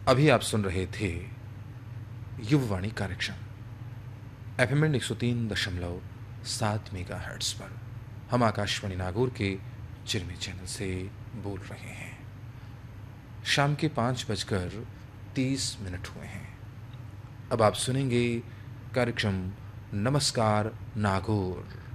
अभी आप सुन रहे थे युववाणी कार्यक्रम एफएम 103.7 मेगाहर्ट्ज पर। हम आकाशवाणी नागौर के चिरमी चैनल से बोल रहे हैं। शाम के 5:30 हुए हैं। अब आप सुनेंगे कार्यक्रम नमस्कार नागौर।